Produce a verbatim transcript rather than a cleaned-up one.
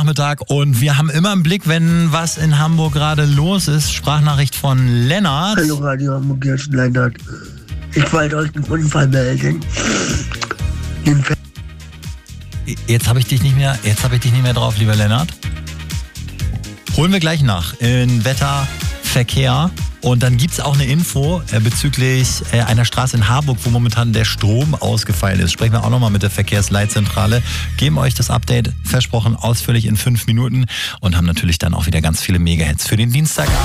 Nachmittag und wir haben immer im Blick, wenn was in Hamburg gerade los ist. Sprachnachricht von Lennart. Hallo Radio Hamburg, hier ist Lennart. Ich wollte euch einen Unfall melden. Den Ver- Jetzt habe ich dich nicht mehr, jetzt habe ich dich nicht mehr drauf, lieber Lennart. Holen wir gleich nach in Wetter, Verkehr. Und dann gibt es auch eine Info äh, bezüglich äh, einer Straße in Harburg, wo momentan der Strom ausgefallen ist. Sprechen wir auch nochmal mit der Verkehrsleitzentrale. Geben euch das Update, versprochen, ausführlich in fünf Minuten. Und haben natürlich dann auch wieder ganz viele Mega-Hits für den Dienstag.